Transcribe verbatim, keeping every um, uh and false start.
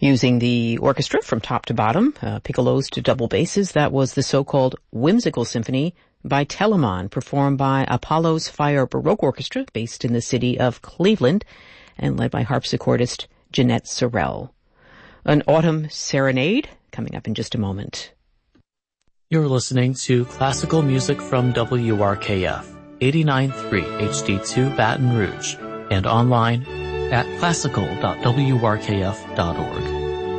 Using the orchestra from top to bottom, uh, piccolos to double basses, that was the so-called Whimsical Symphony by Telemann, performed by Apollo's Fire Baroque Orchestra, based in the city of Cleveland, and led by harpsichordist Jeanette Sorrell. An Autumn Serenade, coming up in just a moment. You're listening to classical music from W R K F, eighty-nine point three H D two Baton Rouge, and online at classical dot w r k f dot org.